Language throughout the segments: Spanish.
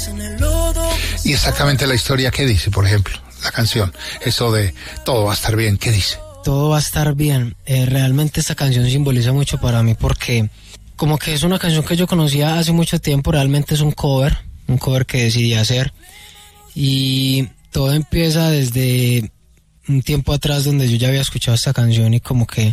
Y exactamente la historia que dice, por ejemplo, la canción, eso de todo va a estar bien, ¿qué dice? Todo va a estar bien. Realmente esta canción simboliza mucho para mí porque como que es una canción que yo conocía hace mucho tiempo, realmente es un cover que decidí hacer. Y todo empieza desde un tiempo atrás donde yo ya había escuchado esta canción y como que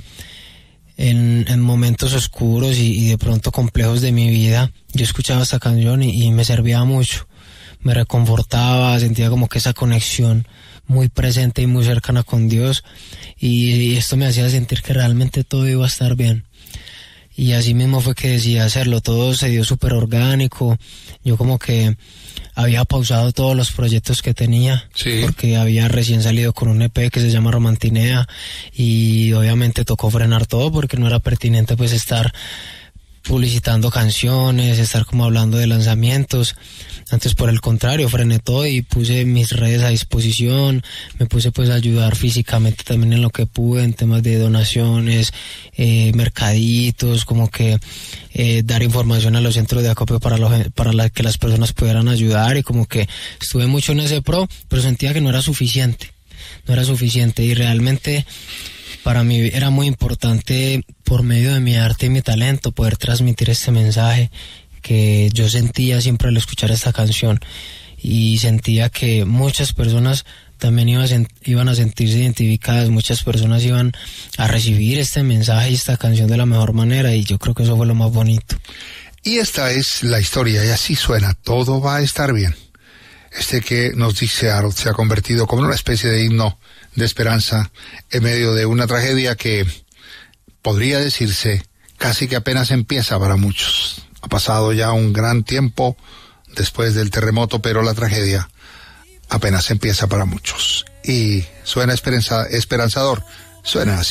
en momentos oscuros y de pronto complejos de mi vida, yo escuchaba esta canción y me servía mucho, me reconfortaba, sentía como que esa conexión muy presente y muy cercana con Dios y esto me hacía sentir que realmente todo iba a estar bien. Y así mismo fue que decidí hacerlo, todo se dio súper orgánico, yo como que había pausado todos los proyectos que tenía, sí, porque había recién salido con un EP que se llama Romantinea y obviamente tocó frenar todo porque no era pertinente pues estar publicitando canciones, estar como hablando de lanzamientos. Antes por el contrario, frené todo y puse mis redes a disposición, me puse pues a ayudar físicamente también en lo que pude, en temas de donaciones, mercaditos, como que dar información a los centros de acopio para que las personas pudieran ayudar y como que estuve mucho en ese pero sentía que no era suficiente y realmente para mí era muy importante por medio de mi arte y mi talento poder transmitir este mensaje que yo sentía siempre al escuchar esta canción y sentía que muchas personas también iban a sentirse identificadas, muchas personas iban a recibir este mensaje y esta canción de la mejor manera y yo creo que eso fue lo más bonito. Y esta es la historia y así suena, todo va a estar bien. Este que nos dice Harold se ha convertido como en una especie de himno de esperanza en medio de una tragedia que podría decirse casi que apenas empieza para muchos. Ha pasado ya un gran tiempo después del terremoto, pero la tragedia apenas empieza para muchos. Y suena esperanzador, suena así.